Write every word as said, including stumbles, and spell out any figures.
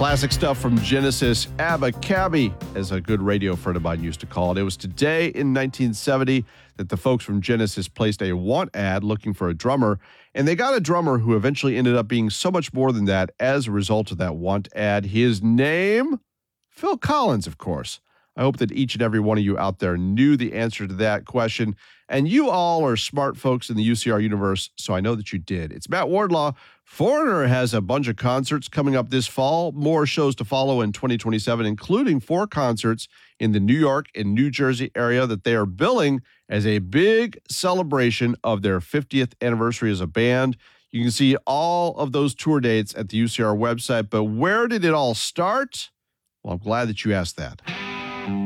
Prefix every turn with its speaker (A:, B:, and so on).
A: Classic stuff from Genesis. Abba Cabby, as a good radio friend of mine used to call it. It was today in nineteen seventy that the folks from Genesis placed a want ad looking for a drummer, and they got a drummer who eventually ended up being so much more than that as a result of that want ad. His name? Phil Collins, of course. I hope that each and every one of you out there knew the answer to that question. And you all are smart folks in the U C R universe, so I know that you did. It's Matt Wardlaw. Foreigner has a bunch of concerts coming up this fall. More shows to follow in twenty twenty-seven, including four concerts in the New York and New Jersey area that they are billing as a big celebration of their fiftieth anniversary as a band. You can see all of those tour dates at the U C R website. But where did it all start? Well, I'm glad that you asked that.